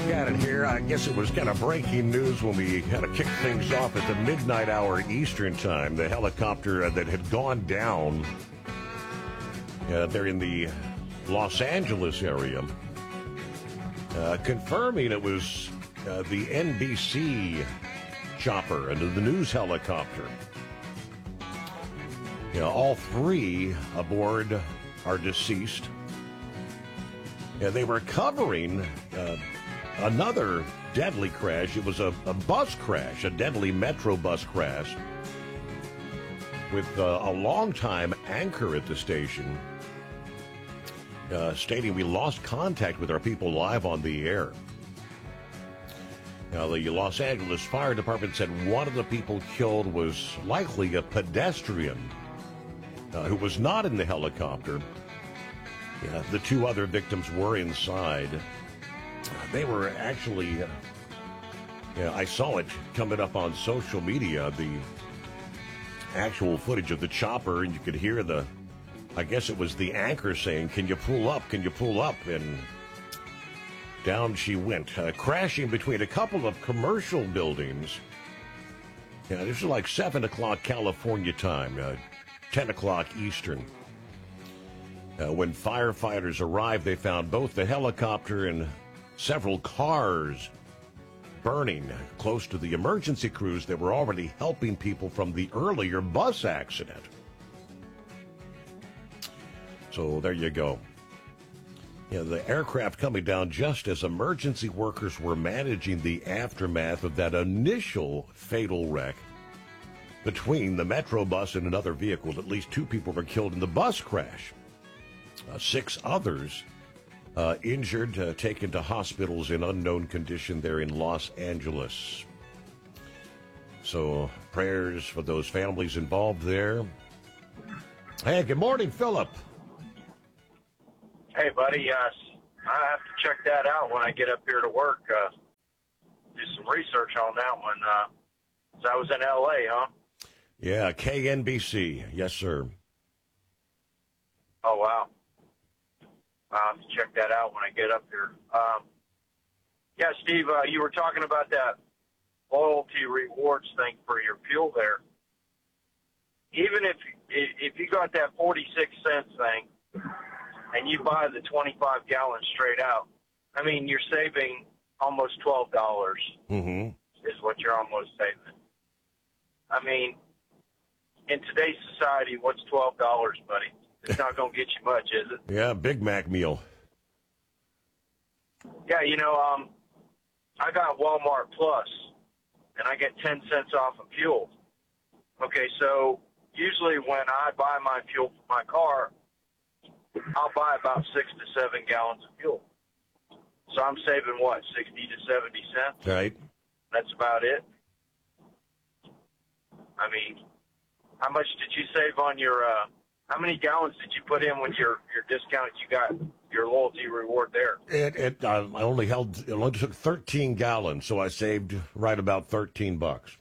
back at it here. I guess it was kind of breaking news when we kind of kicked things off at the midnight hour Eastern time. The helicopter that had gone down there in the Los Angeles area, confirming it was the NBC chopper and the news helicopter. All three aboard are deceased. They were covering another deadly crash. It was a bus crash, a deadly Metro bus crash with a longtime anchor at the station stating we lost contact with our people live on the air. Now, the Los Angeles Fire Department said one of the people killed was likely a pedestrian who was not in the helicopter. The two other victims were inside. They were actually, I saw it coming up on social media, the actual footage of the chopper, and you could hear I guess it was the anchor saying, "Can you pull up? Can you pull up?" And down she went, crashing between a couple of commercial buildings. This is like 7 o'clock California time, 10 o'clock Eastern. When firefighters arrived, they found both the helicopter and several cars burning close to the emergency crews that were already helping people from the earlier bus accident. So there you go. The aircraft coming down just as emergency workers were managing the aftermath of that initial fatal wreck between the Metro bus and another vehicle. At least 2 people were killed in the bus crash. 6 others injured, taken to hospitals in unknown condition there in Los Angeles. So prayers for those families involved there. Hey, good morning, Philip. Hey, buddy. I have to check that out when I get up here to work. Do some research on that one. So I was in L.A., huh? Yeah, KNBC. Yes, sir. Oh, wow. I'll have to check that out when I get up here. Yeah, Steve, you were talking about that loyalty rewards thing for your fuel there. Even if you got that 46-cent thing and you buy the 25 gallons straight out, I mean, you're saving almost $12 is what you're almost saving. I mean, in today's society, what's $12, buddy? It's not going to get you much, is it? Yeah, Big Mac meal. Yeah, I got Walmart Plus, and I get 10 cents off of fuel. Okay, so usually when I buy my fuel for my car, I'll buy about 6 to 7 gallons of fuel. So I'm saving, 60 to 70 cents? Right. That's about it. I mean, how much did you save on your, how many gallons did you put in with your discount you got, your loyalty reward there? It only took 13 gallons, so I saved right about $13.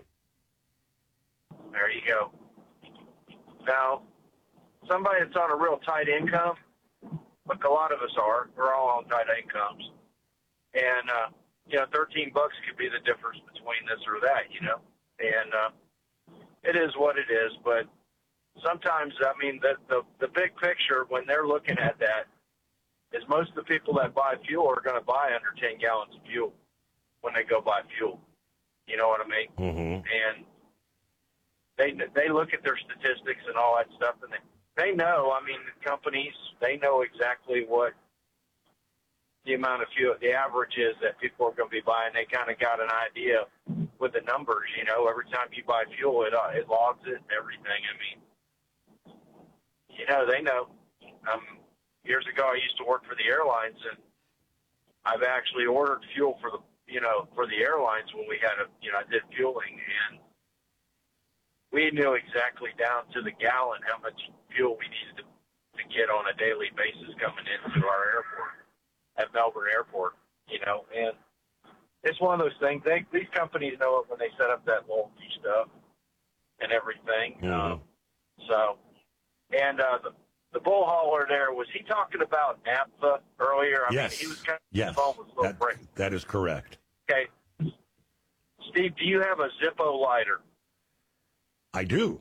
There you go. Now, somebody that's on a real tight income, like a lot of us are, we're all on tight incomes, and 13 bucks could be the difference between this or that, and it is what it is. But sometimes, I mean, the big picture when they're looking at that is most of the people that buy fuel are going to buy under 10 gallons of fuel when they go buy fuel. You know what I mean? Mm-hmm. And they look at their statistics and all that stuff, and they know, I mean, the companies, they know exactly what the amount of fuel, the average is that people are going to be buying. They kind of got an idea with the numbers, every time you buy fuel, it logs it and everything. I mean, they know. Years ago, I used to work for the airlines, and I've actually ordered fuel for the airlines when we had I did fueling, and we knew exactly down to the gallon how much fuel we needed to get on a daily basis coming into our airport at Melbourne Airport, and it's one of those things. These companies know it when they set up that loyalty stuff and everything. Mm-hmm. The bull hauler there, was he talking about naphtha earlier? I yes. mean, he was kind of yes. phone was a little That is correct. Okay. Steve, do you have a Zippo lighter? I do.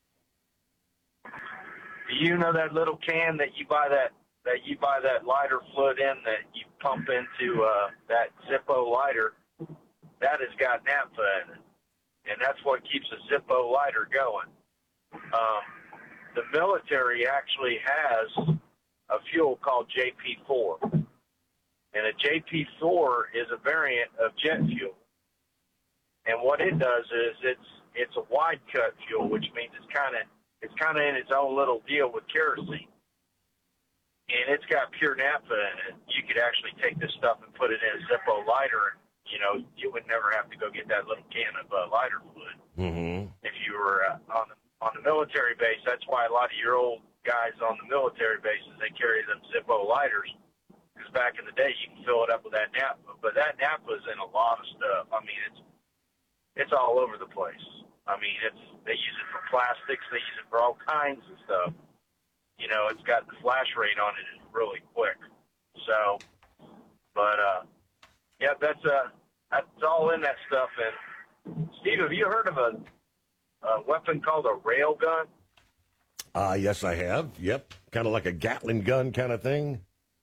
Do you know that little can that you buy that lighter fluid in that you pump into that Zippo lighter? That has got naphtha in it, and that's what keeps a Zippo lighter going. The military actually has a fuel called JP4, and a JP4 is a variant of jet fuel. And what it does is it's a wide cut fuel, which means it's kind of in its own little deal with kerosene, and it's got pure naphtha in it. You could actually take this stuff and put it in a Zippo lighter, and you would never have to go get that little can of lighter fluid. Mm-hmm. If you were on the military base, that's why a lot of your old guys on the military bases, they carry them Zippo lighters, because back in the day you can fill it up with that naphtha. But that naphtha is in a lot of stuff. I mean, it's all over the place. I mean, they use it for plastics, they use it for all kinds of stuff. It's got the flash rate on it is really quick. So, but yeah, that's all in that stuff. And Steve, have you heard of a weapon called a railgun? Yes, I have. Yep, kind of like a Gatling gun kind of thing.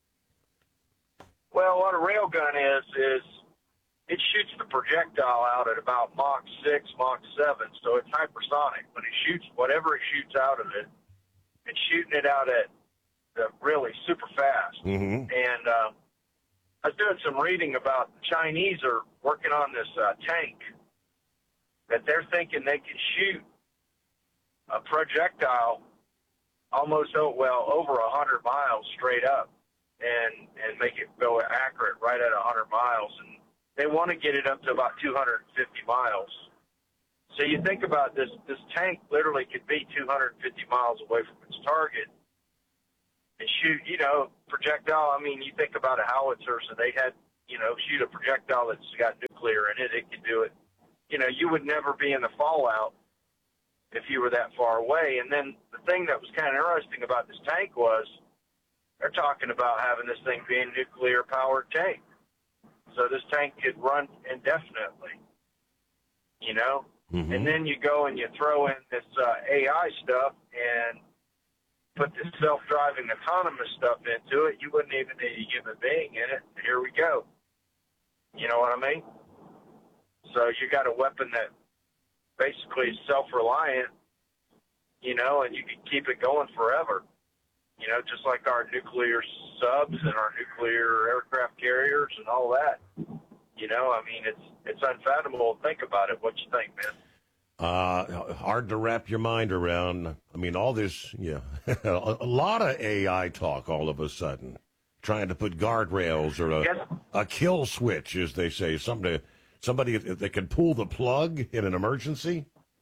Well, what a railgun is it shoots the projectile out at about Mach 6, Mach 7, so it's hypersonic. When it shoots whatever it shoots out of it, it's shooting it out at really super fast. Mm-hmm. And I was doing some reading about the Chinese are working on this tank that they're thinking they can shoot a projectile almost over 100 miles straight up and make it go accurate right at 100 miles. And they want to get it up to about 250 miles. So you think about this tank literally could be 250 miles away from its target and shoot, projectile. I mean, you think about a howitzer, so they had, shoot a projectile that's got nuclear in it. It could do it. You would never be in the fallout if you were that far away. And then the thing that was kind of interesting about this tank was they're talking about having this thing being a nuclear-powered tank. So this tank could run indefinitely, Mm-hmm. And then you go and you throw in this AI stuff and put this self-driving autonomous stuff into it. You wouldn't even need a human being in it. Here we go. You know what I mean? So you got a weapon that basically is self-reliant, and you can keep it going forever. Just like our nuclear subs and our nuclear aircraft carriers and all that. I mean, it's unfathomable to think about it. What you think, man? Hard to wrap your mind around. I mean, all this, a lot of AI talk all of a sudden, trying to put guardrails or a kill switch, as they say, somebody that can pull the plug in an emergency.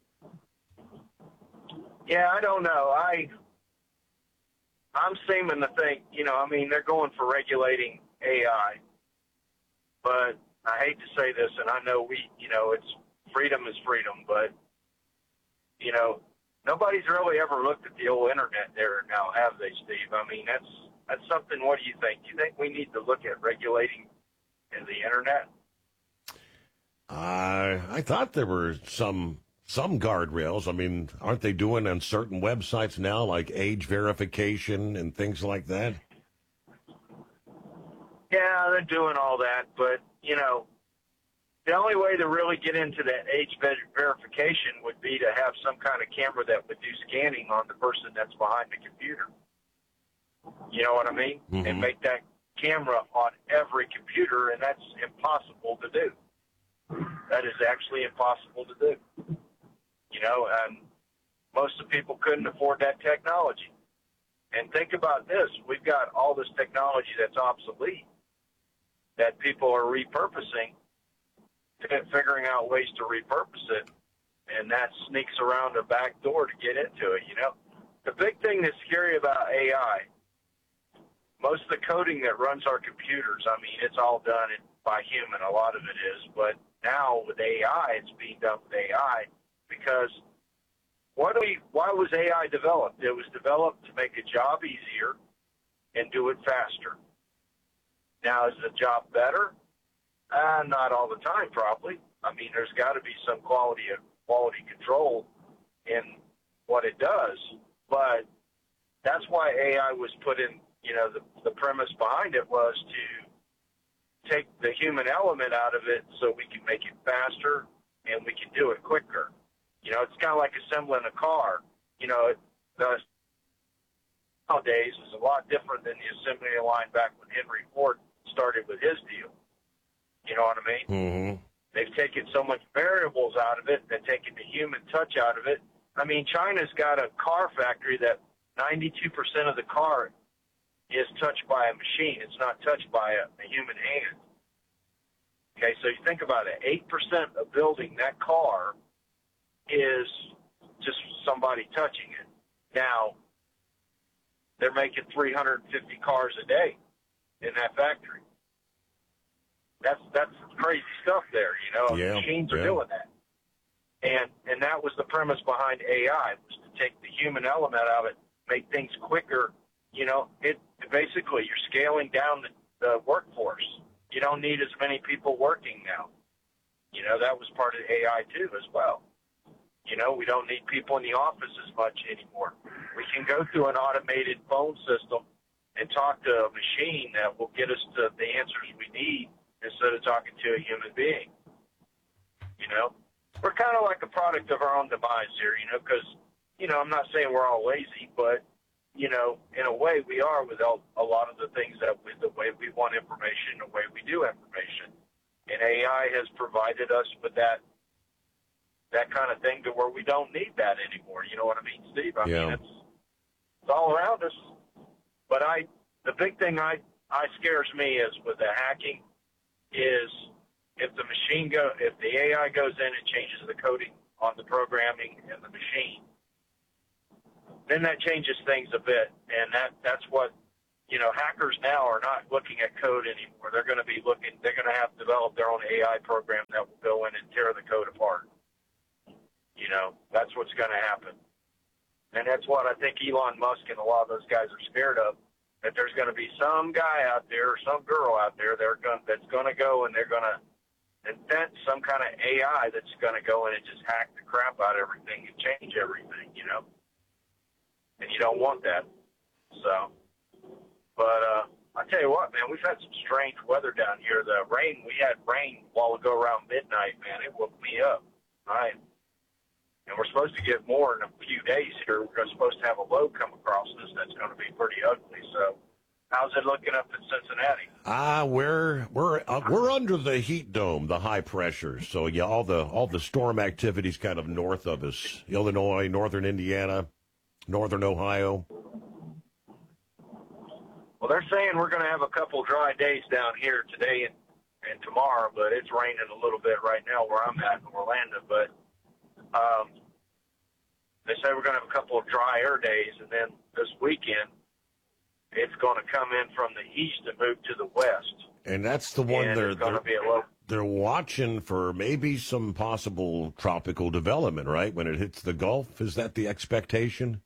Yeah, I don't know. I'm seeming to think, they're going for regulating AI, but I hate to say this, and I know it's freedom is freedom, but, nobody's really ever looked at the old internet there now, have they, Steve? I mean, that's something. What do you think? Do you think we need to look at regulating the internet? I thought there were some guardrails. I mean, aren't they doing on certain websites now, like age verification and things like that? Yeah, they're doing all that, but, the only way to really get into that age verification would be to have some kind of camera that would do scanning on the person that's behind the computer. You know what I mean? Mm-hmm. And make that camera on every computer, and that's impossible to do. That is actually impossible to do. And most of the people couldn't afford that technology. And think about this. We've got all this technology that's obsolete that people are repurposing, figuring out ways to repurpose it, and that sneaks around a back door to get into it, The big thing that's scary about AI, most of the coding that runs our computers, I mean, it's all done by human, a lot of it is, but now with AI, it's being done with AI because why was AI developed? It was developed to make a job easier and do it faster. Now, is the job better? Not all the time, probably. I mean, there's got to be some quality control in what it does, but that's why AI was put in. You know, the premise behind it was to take the human element out of it so we can make it faster and we can do it quicker. You know, it's kind of like assembling a car. You know, the nowadays is a lot different than the assembly line back when Henry Ford started with his deal. You know what I mean? Mm-hmm. They've taken so much variables out of it, they've taken the human touch out of it. I mean, China's got a car factory that 92% of the car is touched by a machine. It's not touched by a human hand. Okay, so you think about it. 8% of building that car is just somebody touching it. Now, they're making 350 cars a day in that factory. That's crazy stuff there, you know. Yeah, machines are doing that. And that was the premise behind AI, was to take the human element out of it, make things quicker. You know, it basically you're scaling down the workforce. You don't need as many people working now. You know, that was part of AI too as well. You know, we don't need people in the office as much anymore. We can go through an automated phone system and talk to a machine that will get us to the answers we need instead of talking to a human being. You know, we're kind of like a product of our own demise here, you know, because, you know, I'm not saying we're all lazy, but, you know, in a way we are with a lot of the things the way we want information, the way we do information. And AI has provided us with that kind of thing to where we don't need that anymore. You know what I mean, Steve? I mean, it's all around us. But the big thing I scares me is with the hacking is if the AI goes in and changes the coding on the programming and the machine, then that changes things a bit. And that's what, you know, hackers now are not looking at code anymore. They're going to have to develop their own AI program that will go in and tear the code apart. You know, that's what's going to happen. And that's what I think Elon Musk and a lot of those guys are scared of, that there's going to be some guy out there or some girl out there that's going to go and they're going to invent some kind of AI that's going to go in and just hack the crap out of everything and change everything, you know. And you don't want that. So, but I tell you what, man, we've had some strange weather down here. We had rain a while ago around midnight, man. It woke me up, right? And we're supposed to get more in a few days here. We're supposed to have a low come across us that's going to be pretty ugly. So, how's it looking up in Cincinnati? We're under the heat dome, the high pressure. So yeah, all the storm activities kind of north of us, Illinois, northern Indiana, northern Ohio. Well, they're saying we're going to have a couple dry days down here today and tomorrow, but it's raining a little bit right now where I'm at in Orlando. But they say we're going to have a couple of drier days, and then this weekend it's going to come in from the east and move to the west. And that's the one they're watching for maybe some possible tropical development, right? When it hits the Gulf, is that the expectation?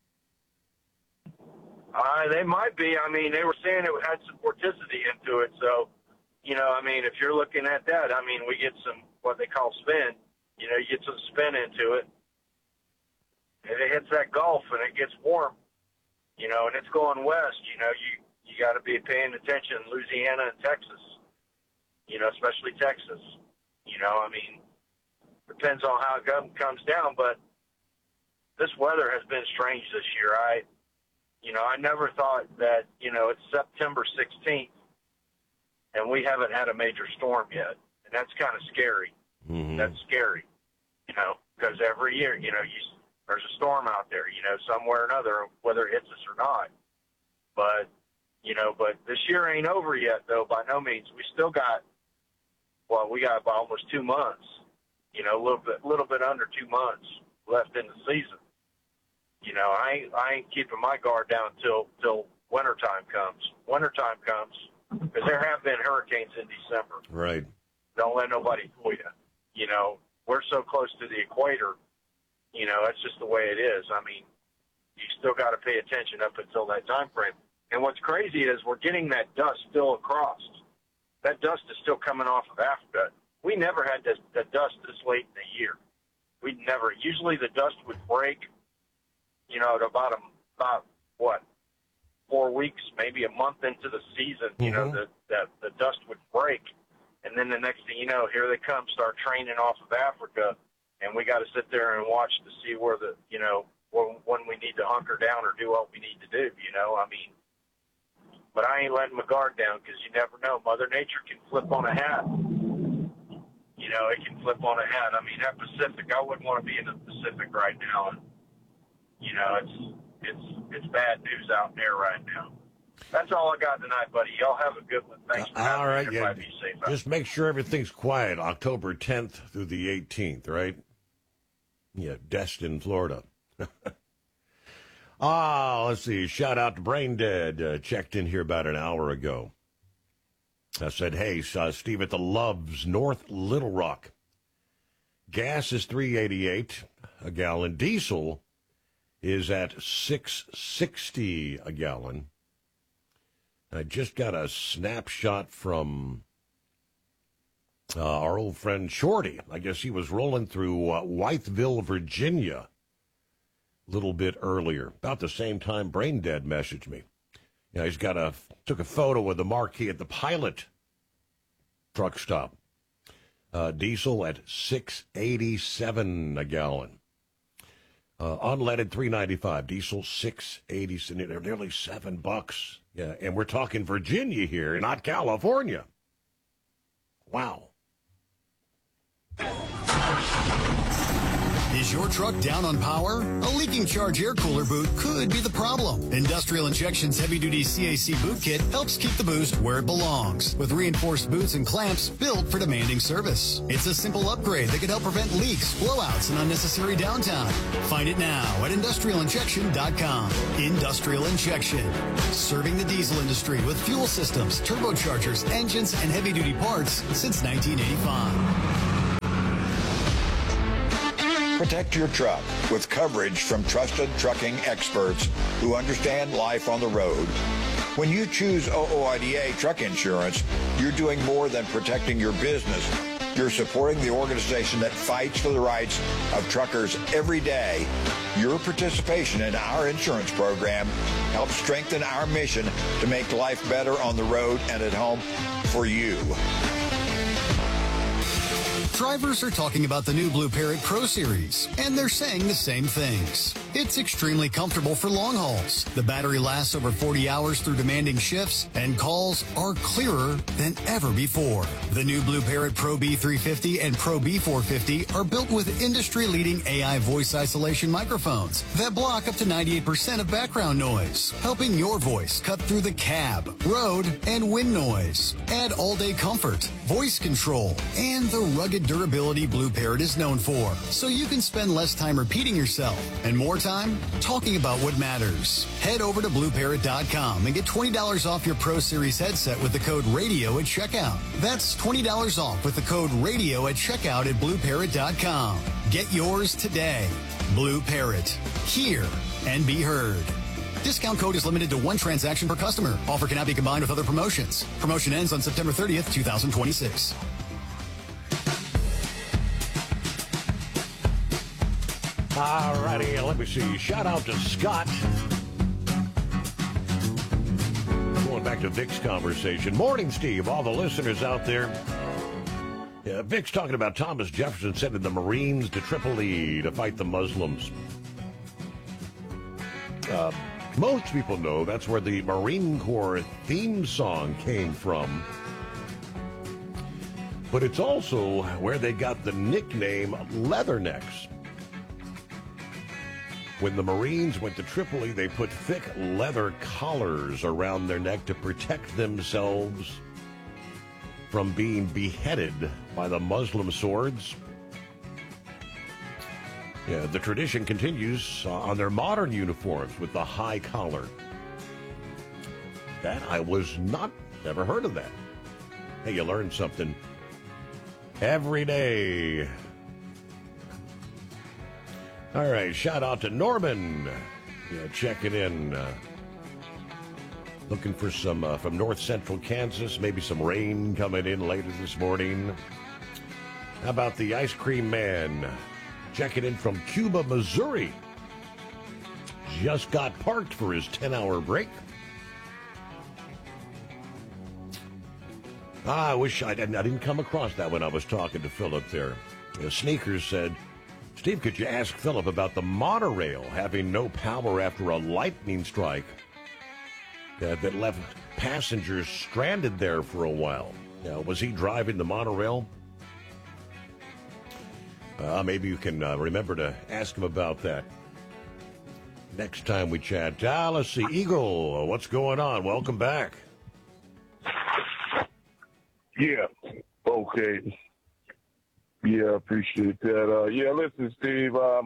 They might be. I mean, they were saying it had some vorticity into it. So, you know, I mean, if you're looking at that, I mean, we get some what they call spin. You know, you get some spin into it. And it hits that Gulf and it gets warm, you know, and it's going west. You know, you got to be paying attention. Louisiana and Texas, you know, especially Texas. You know, I mean, depends on how it comes down. But this weather has been strange this year. I never thought that, you know, it's September 16th and we haven't had a major storm yet. And that's kind of scary. Mm-hmm. That's scary, you know, because every year, you know, there's a storm out there, you know, somewhere or another, whether it hits us or not. But, you know, this year ain't over yet, though, by no means. We still got, we got about almost 2 months, you know, a little bit under 2 months left in the season. You know, I ain't keeping my guard down till wintertime comes. Wintertime comes, because there have been hurricanes in December. Right. Don't let nobody fool you. You know, we're so close to the equator, you know, that's just the way it is. I mean, you still got to pay attention up until that time frame. And what's crazy is we're getting that dust still across. that dust is still coming off of Africa. We never had the dust this late in the year. We never. Usually the dust would break, at about 4 weeks, maybe a month into the season. The dust would break, and then the next thing you know, here they come, start training off of Africa, and we got to sit there and watch to see where when we need to hunker down or do what we need to do. But I ain't letting my guard down, because you never know. Mother Nature can flip on a hat. It can flip on a hat. That Pacific, I wouldn't want to be in the Pacific right now. And, it's bad news out there right now. That's all I got tonight, buddy. Y'all have a good one. Thanks for having me. All right, Everybody be safe. Just make sure everything's quiet. October 10th through the 18th, right? Yeah, Destin, Florida. Let's see. Shout out to Brain Dead. Checked in here about an hour ago. I said, hey, Steve at the Loves, North Little Rock. Gas is $3.88 a gallon. Diesel is at $6.60 a gallon. I just got a snapshot from our old friend Shorty. I guess he was rolling through Wytheville, Virginia, a little bit earlier. About the same time Brain Dead messaged me. He's took a photo of the marquee at the Pilot truck stop. Diesel at $6.87 a gallon. Unleaded $3.95. Diesel $6.80. They're nearly $7. Yeah, and we're talking Virginia here, not California. Wow. Is your truck down on power? A leaking charge air cooler boot could be the problem. Industrial Injection's heavy-duty CAC boot kit helps keep the boost where it belongs, with reinforced boots and clamps built for demanding service. It's a simple upgrade that can help prevent leaks, blowouts, and unnecessary downtime. Find it now at industrialinjection.com. Industrial Injection, serving the diesel industry with fuel systems, turbochargers, engines, and heavy-duty parts since 1985. Protect your truck with coverage from trusted trucking experts who understand life on the road. When you choose OOIDA truck insurance, you're doing more than protecting your business. You're supporting the organization that fights for the rights of truckers every day. Your participation in our insurance program helps strengthen our mission to make life better on the road and at home for you. Drivers are talking about the new Blue Parrot Pro Series, and they're saying the same things. It's extremely comfortable for long hauls. The battery lasts over 40 hours through demanding shifts, and calls are clearer than ever before. The new Blue Parrot Pro B350 and Pro B450 are built with industry-leading AI voice isolation microphones that block up to 98% of background noise, helping your voice cut through the cab, road, and wind noise. Add all-day comfort, voice control, and the rugged durability Blue Parrot is known for, so you can spend less time repeating yourself and more time talking about what matters. Head over to BlueParrot.com and get $20 off your Pro Series headset with the code RADIO at checkout. That's $20 off with the code RADIO at checkout at BlueParrot.com. Get yours today. Blue Parrot. Hear and be heard. Discount code is limited to one transaction per customer. Offer cannot be combined with other promotions. Promotion ends on September 30th, 2026. All righty, let me see. Shout out to Scott. Going back to Vic's conversation. Morning, Steve. All the listeners out there. Yeah, Vic's talking about Thomas Jefferson sending the Marines to Tripoli to fight the Muslims. Most people know that's where the Marine Corps theme song came from. But it's also where they got the nickname Leathernecks. When the Marines went to Tripoli, they put thick leather collars around their neck to protect themselves from being beheaded by the Muslim swords. Yeah, the tradition continues on their modern uniforms with the high collar. That I never heard of that. Hey, you learn something every day. All right, shout out to Norman. Yeah, checking in. Looking for some from north central Kansas, maybe some rain coming in later this morning. How about the ice cream man checking in from Cuba, Missouri? Just got parked for his 10-hour break. I wish I didn't come across that when I was talking to Philip there. Sneakers said, Steve, could you ask Philip about the monorail having no power after a lightning strike that left passengers stranded there for a while? Was he driving the monorail? Maybe you can remember to ask him about that next time we chat. Let's see. Eagle, what's going on? Welcome back. Yeah. Okay. Yeah, appreciate that. Listen, Steve. I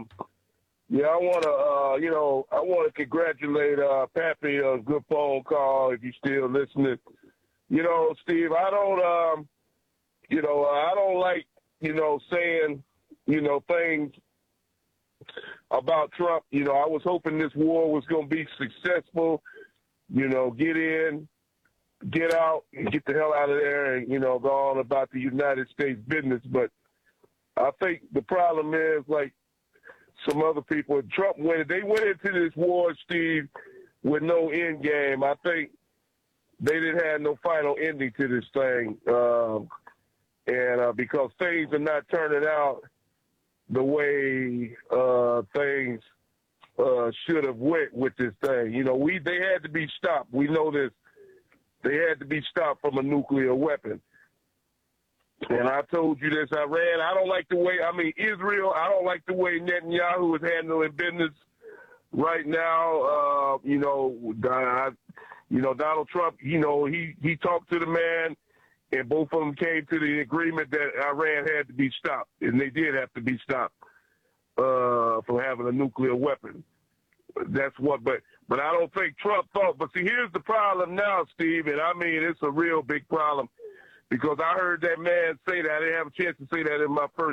want to congratulate Pappy on a good phone call. If you're still listening, Steve, I don't like, saying, things about Trump. I was hoping this war was going to be successful. Get in, get out, and get the hell out of there, and go on about the United States business. But I think the problem is, like some other people, Trump they went into this war, Steve, with no end game. I think they didn't have no final ending to this thing, and because things are not turning out the way things should have went with this thing. They had to be stopped. We know this. They had to be stopped from a nuclear weapon. And I told you this, Iran, I don't like the way, Israel, I don't like the way Netanyahu is handling business right now. Donald Trump, he talked to the man, and both of them came to the agreement that Iran had to be stopped, and they did have to be stopped from having a nuclear weapon. That's what, but I don't think Trump thought. But see, here's the problem now, Steve, and it's a real big problem, because I heard that man say that. I didn't have a chance to say that in my first